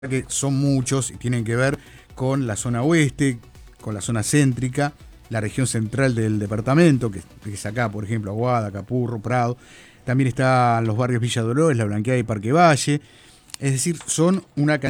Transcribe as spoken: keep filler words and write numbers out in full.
que son muchos y tienen que ver con la zona oeste, con la zona céntrica, la región central del departamento, que, que es acá, por ejemplo, Aguada, Capurro, Prado. También están los barrios Villa Dolores, La Blanqueada y Parque Valle. Es decir, son una cantidad